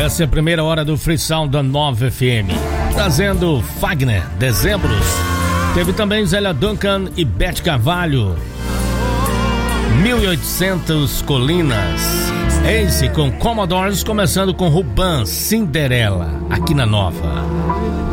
Essa é a primeira hora do Free Sound da Nova FM, trazendo Fagner, Dezembros. Teve também Zélia Duncan e Beth Carvalho, 1800 Colinas. Ace com Commodores, começando com Ruban, Cinderela, aqui na Nova.